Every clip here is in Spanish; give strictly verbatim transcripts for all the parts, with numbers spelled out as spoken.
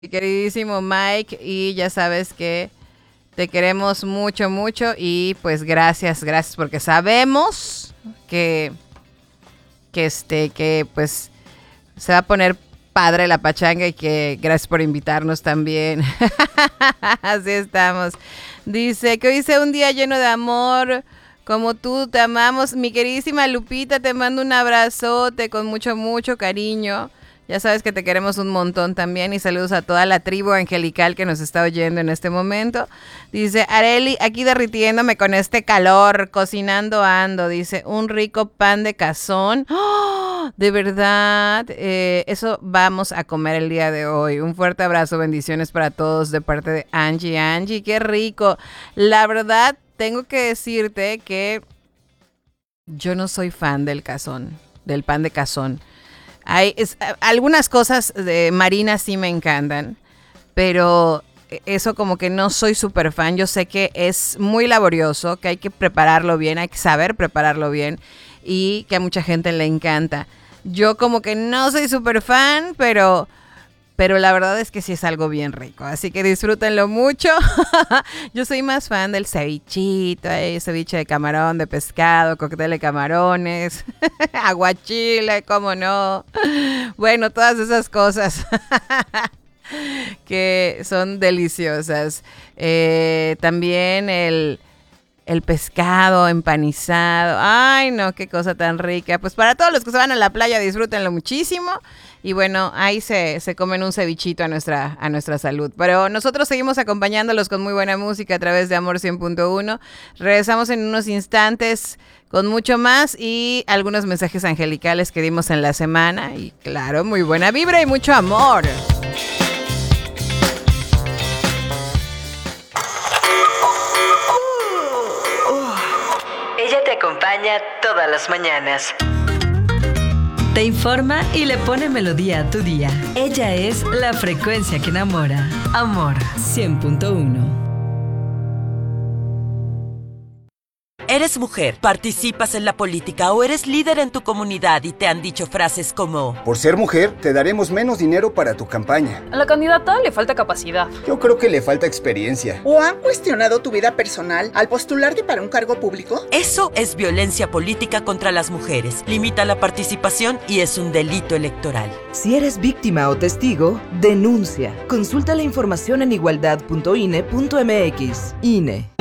Mi queridísimo Mike, y ya sabes que te queremos mucho, mucho y pues gracias, gracias porque sabemos que, que este, que pues se va a poner padre la pachanga y que gracias por invitarnos también. Así estamos. Dice que hoy sea un día lleno de amor, como tú, te amamos. Mi queridísima Lupita, te mando un abrazote con mucho, mucho cariño. Ya sabes que te queremos un montón también y saludos a toda la tribu angelical que nos está oyendo en este momento. Dice Areli, aquí derritiéndome con este calor, cocinando ando. Dice, un rico pan de cazón. ¡Oh! De verdad, eh, eso vamos a comer el día de hoy. Un fuerte abrazo, bendiciones para todos de parte de Angie. Angie, qué rico. La verdad, tengo que decirte que yo no soy fan del cazón, del pan de cazón. Hay es, algunas cosas de Marina sí me encantan, pero eso como que no soy súper fan. Yo sé que es muy laborioso, que hay que prepararlo bien, hay que saber prepararlo bien y que a mucha gente le encanta. Yo como que no soy súper fan, pero... Pero la verdad es que sí es algo bien rico, así que disfrútenlo mucho. Yo soy más fan del cevichito, eh, ceviche de camarón, de pescado, cóctel de camarones, aguachile, cómo no. Bueno, todas esas cosas que son deliciosas. Eh, también el... El pescado empanizado. Ay, no, qué cosa tan rica. Pues para todos los que se van a la playa, disfrútenlo muchísimo. Y bueno, ahí se, se comen un cevichito a nuestra, a nuestra salud. Pero nosotros seguimos acompañándolos con muy buena música a través de Amor cien punto uno. Regresamos en unos instantes con mucho más y algunos mensajes angelicales que dimos en la semana. Y claro, muy buena vibra y mucho amor. Ella te acompaña todas las mañanas. Te informa y le pone melodía a tu día. Ella es la frecuencia que enamora. Amor cien punto uno. Eres mujer, participas en la política o eres líder en tu comunidad y te han dicho frases como: por ser mujer, te daremos menos dinero para tu campaña. A la candidata le falta capacidad. Yo creo que le falta experiencia. ¿O han cuestionado tu vida personal al postularte para un cargo público? Eso es violencia política contra las mujeres. Limita la participación y es un delito electoral. Si eres víctima o testigo, denuncia. Consulta la información en igualdad punto i n e punto m x. I N E.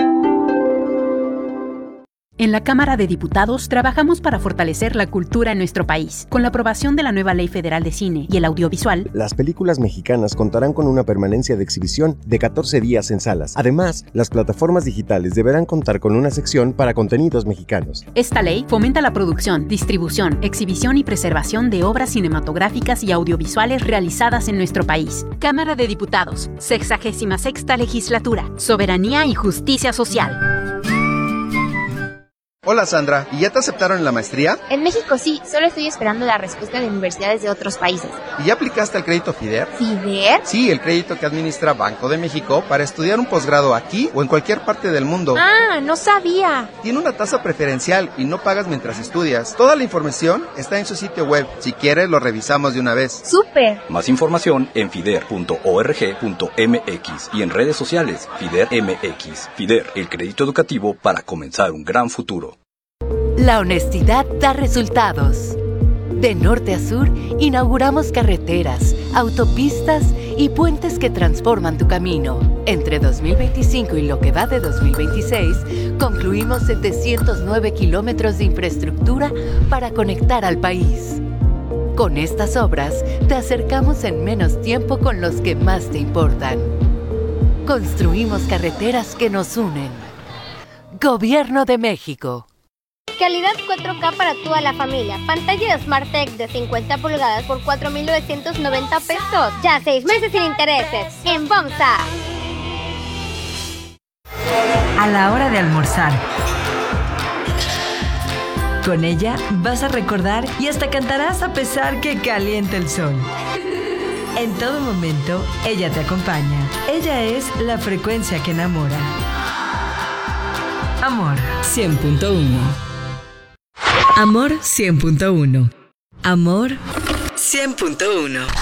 En la Cámara de Diputados trabajamos para fortalecer la cultura en nuestro país. Con la aprobación de la nueva Ley Federal de Cine y el Audiovisual, las películas mexicanas contarán con una permanencia de exhibición de catorce días en salas. Además, las plataformas digitales deberán contar con una sección para contenidos mexicanos. Esta ley fomenta la producción, distribución, exhibición y preservación de obras cinematográficas y audiovisuales realizadas en nuestro país. Cámara de Diputados, sexagésima sexta Legislatura, Soberanía y Justicia Social. Hola Sandra, ¿y ya te aceptaron en la maestría? En México sí, solo estoy esperando la respuesta de universidades de otros países. ¿Y ya aplicaste al crédito FIDER? ¿FIDER? Sí, el crédito que administra Banco de México para estudiar un posgrado aquí o en cualquier parte del mundo. Ah, no sabía. Tiene una tasa preferencial y no pagas mientras estudias. Toda la información está en su sitio web. Si quieres, lo revisamos de una vez. ¡Súper! Más información en fider punto org punto m x y en redes sociales FIDER M X. FIDER, el crédito educativo para comenzar un gran futuro. La honestidad da resultados. De norte a sur, inauguramos carreteras, autopistas y puentes que transforman tu camino. Entre dos mil veinticinco y lo que va de dos mil veintiséis, concluimos setecientos nueve kilómetros de infraestructura para conectar al país. Con estas obras, te acercamos en menos tiempo con los que más te importan. Construimos carreteras que nos unen. Gobierno de México. Calidad cuatro K para toda la familia. Pantalla de Smart Tech de cincuenta pulgadas por cuatro mil novecientos noventa pesos. Ya seis meses sin intereses. En Bomsa. A la hora de almorzar. Con ella vas a recordar y hasta cantarás a pesar que caliente el sol. En todo momento, ella te acompaña. Ella es la frecuencia que enamora. Amor cien punto uno. Amor cien punto uno. Amor cien punto uno.